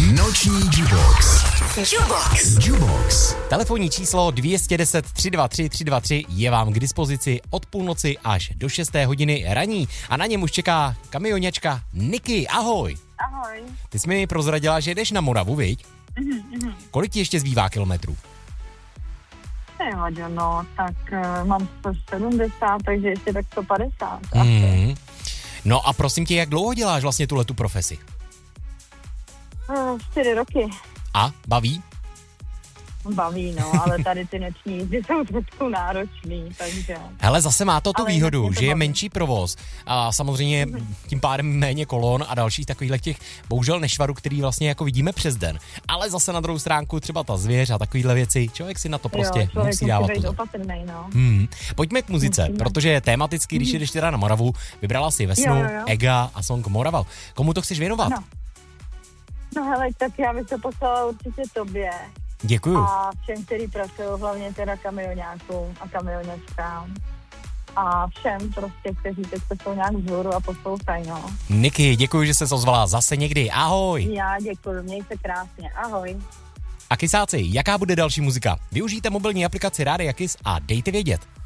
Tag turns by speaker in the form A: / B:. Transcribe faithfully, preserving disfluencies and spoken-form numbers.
A: Noční Jubox.
B: Jubox.
A: Jubox.
C: Telefonní číslo dvě deset tři dva tři tři dva tři je vám k dispozici od půlnoci až do šesté hodiny raní a na něm už čeká kamioněčka Niky. Ahoj.
D: Ahoj.
C: Ty jsi mi prozradila, že jdeš na Moravu, viď?
D: Mm-hmm.
C: Kolik ti ještě zbývá kilometrů?
D: Nevadí, no, tak uh, mám sto sedmdesát, takže ještě tak sto padesát.
C: Mm. No a prosím tě, jak dlouho děláš vlastně tuhletu profesi?
D: Uh, čtyři roky.
C: A? Baví?
D: Baví, no, ale tady ty noční jízdy jsou trošku náročný, takže...
C: Hele, zase má to tu
D: Ale
C: výhodu,
D: to
C: že je
D: baví.
C: menší provoz a samozřejmě tím pádem méně kolon a dalších takových těch, bohužel nešvarů, který vlastně jako vidíme přes den. Ale zase na druhou stránku třeba ta zvěř a takovýhle věci, člověk si na to prostě
D: jo, člověk
C: musí dávat
D: být
C: pozor.
D: opatrnej, no.
C: Hmm. Pojďme k muzice,
D: Musíme.
C: protože tematicky, když jdeš teda na Moravu, vybrala si Vesnu,
D: Jo, jo, jo.
C: Ega a song Morava. Komu to chceš věnovat?
D: No. No hele, tak já bych to poslala určitě tobě
C: Děkuju.
D: a všem, kteří pracují, hlavně teda kamionákům a kamioněčkám. A všem prostě, kteří teď jsou nějak vzhůru a poslouchají, no.
C: Niky, děkuji, že se ozvala zase někdy. Ahoj.
D: Já děkuji, měj se krásně, ahoj.
C: A kysáci, jaká bude další muzika? Využijte mobilní aplikaci Rádia Kiss a dejte vědět.